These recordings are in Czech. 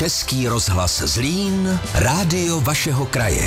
Český rozhlas Zlín, rádio vašeho kraje.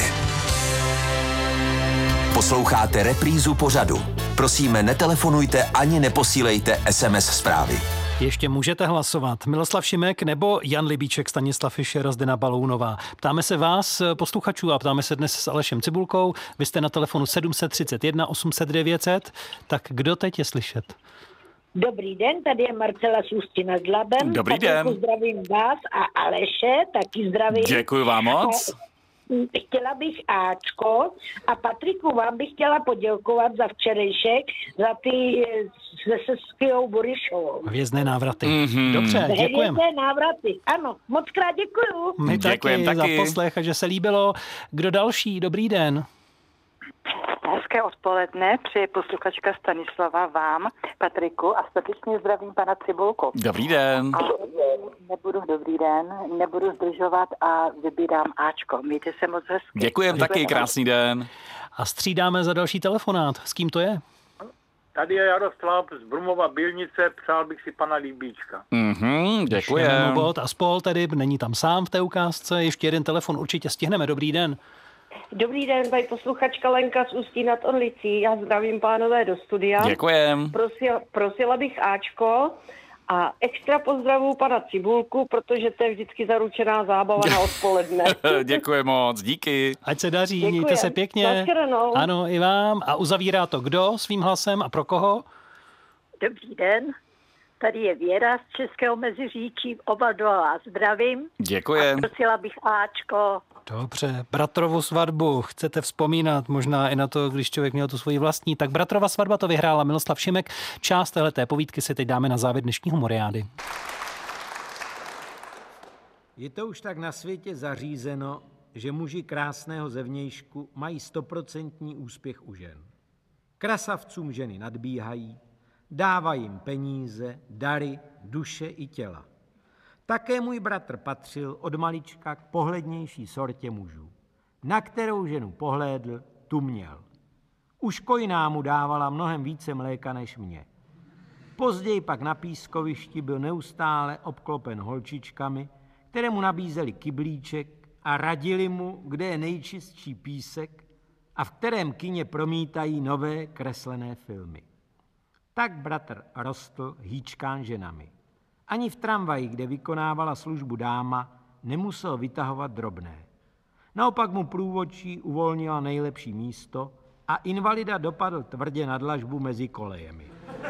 Posloucháte reprízu pořadu. Prosíme, netelefonujte ani neposílejte SMS zprávy. Ještě můžete hlasovat. Miloslav Šimek nebo Jan Libíček, Stanislav Fischer, Zdena Balounová. Ptáme se vás, posluchačů, a ptáme se dnes s Alešem Cibulkou. Vy jste na telefonu 731 800 900. Tak kdo teď je slyšet? Dobrý den, tady je Marcela z Ústí nad Labem. Dobrý den. Zdravím vás a Aleše, taky zdravím. Děkuji vám moc. Chtěla bych Ačko a Patriku, vám bych chtěla poděkovat za včerejšek, za ty se Skijou Borišovou. Hvězdné návraty. Dobře, děkujeme. Hvězdné návraty, ano, moc krát děkuju. My taky za poslech a že se líbilo. Kdo další? Dobrý den. Hezké odpoledne, přeji posluchačka Stanislava vám, Patriku, a srdečně zdravím pana Cibulku. Dobrý den. Nebudu zdržovat a vybírám Ačko. Mějte se moc hezky. Děkujem taky, krásný den. A střídáme za další telefonát. S kým to je? Tady je Jaroslav z Brumova Bylnice, přál bych si pana Libíčka. Děkujem. A spol tedy není tam sám v té ukázce. Ještě jeden telefon určitě stihneme. Dobrý den. Dobrý den, tady posluchačka Lenka z Ústí nad Orlicí. Já zdravím pánové do studia. Děkujem. Prosila bych Ačko a extra pozdravu pana Cibulku, protože to je vždycky zaručená zábava na odpoledne. Děkuji moc, díky. Ať se daří, mějte se pěkně. Naschledanou. Ano, i vám. A uzavírá to kdo svým hlasem a pro koho? Dobrý den, tady je Věra z Českého Meziříčí, oba dva vás zdravím. Děkujem. A prosila bych Ačko. Dobře, bratrovu svatbu chcete vzpomínat, možná i na to, když člověk měl tu svoji vlastní. Tak bratrova svatba to vyhrála Miloslav Šimek. Část téhleté povídky si teď dáme na závěr dnešního Moriády. Je to už tak na světě zařízeno, že muži krásného zevnějšku mají 100% úspěch u žen. Krasavcům ženy nadbíhají, dávají jim peníze, dary, duše i těla. Také můj bratr patřil od malička k pohlednější sortě mužů. Na kterou ženu pohlédl, tu měl. Už kojná mu dávala mnohem více mléka než mě. Později pak na pískovišti byl neustále obklopen holčičkami, které mu nabízely kyblíček a radili mu, kde je nejčistší písek a v kterém kině promítají nové kreslené filmy. Tak bratr rostl hýčkán ženami. Ani v tramvaji, kde vykonávala službu dáma, nemusel vytahovat drobné. Naopak mu průvodčí uvolnila nejlepší místo a invalida dopadl tvrdě na dlažbu mezi kolejemi.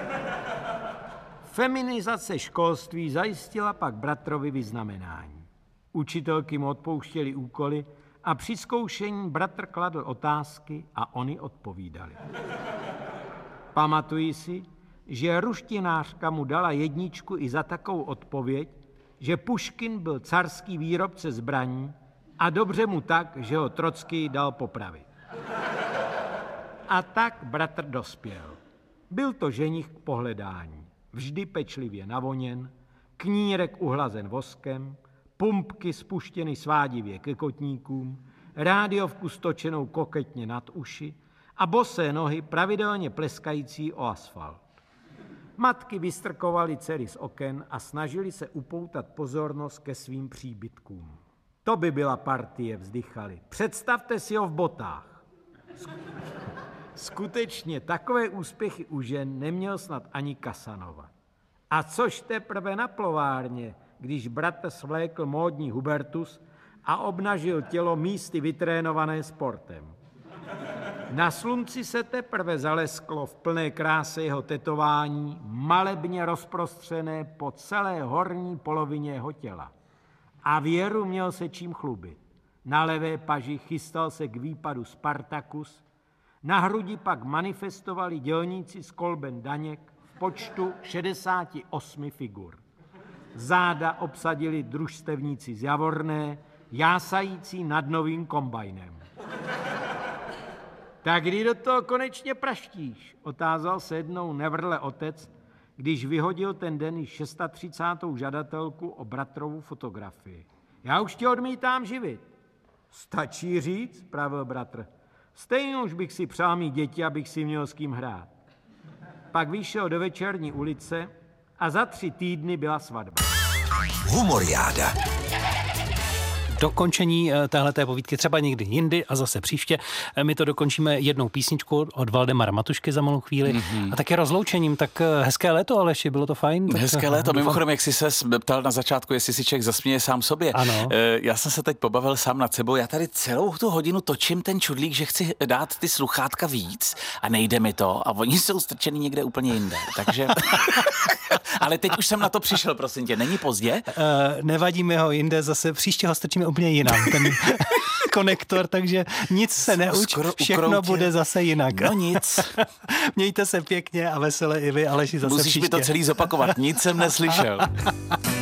Feminizace školství zajistila pak bratrovi vyznamenání. Učitelky mu odpouštěly úkoly a při zkoušení bratr kladl otázky a oni odpovídali. Pamatuji si, že ruštinářka mu dala 1 i za takovou odpověď, že Puškin byl carský výrobce zbraní a dobře mu tak, že ho Trockij dal popravit. A tak bratr dospěl. Byl to ženich k pohledání, vždy pečlivě navoněn, knírek uhlazen voskem, pumpky spuštěny svádivě ke kotníkům, rádiovku stočenou koketně nad uši a bosé nohy pravidelně pleskající o asfalt. Matky vystrkovaly dcery z oken a snažili se upoutat pozornost ke svým příbytkům. To by byla partie, vzdychali. Představte si ho v botách. Skutečně takové úspěchy u žen neměl snad ani Casanova. A což teprve na plovárně, když bratr svlékl módní Hubertus a obnažil tělo místy vytrénované sportem. Na slunci se teprve zalesklo v plné kráse jeho tetování, malebně rozprostřené po celé horní polovině jeho těla. A Věru měl se čím chlubit. Na levé paži chystal se k výpadu Spartacus, na hrudi pak manifestovali dělníci z Kolben Daněk v počtu 68 figur. Záda obsadili družstevníci z Javorné, jásající nad novým kombajnem. Tak kdy do toho konečně praštíš, otázal se jednou nevrle otec, když vyhodil ten den již 36. žadatelku o bratrovu fotografii. Já už tě odmítám živit. Stačí říct, pravil bratr. Stejně už bych si přál mít děti, abych si měl s kým hrát. Pak vyšel do večerní ulice a za 3 týdny byla svatba. Humoriáda. Dokončení téhleté povídky třeba někdy jindy a zase příště. My to dokončíme jednou písničku od Valdemara Matušky za malou chvíli a také rozloučením. Tak hezké léto, Aleši, bylo to fajn? Tak hezké léto. Mimochodem, jak jsi se ptal na začátku, jestli si člověk zasměje sám sobě. Ano. Já jsem se teď pobavil sám nad sebou. Já tady celou tu hodinu točím ten čudlík, že chci dát ty sluchátka víc a nejde mi to a oni jsou strčený někde úplně jinde. Takže... Ale teď už jsem na to přišel, prosím tě. Není pozdě? Nevadí mi ho jinde, zase příště ho strčíme úplně jinam, ten konektor, takže nic se neuč, všechno bude zase jinak. No nic. Mějte se pěkně a vesele i vy, Aleši, zase Musíš příště. mi to celý zopakovat, nic jsem neslyšel.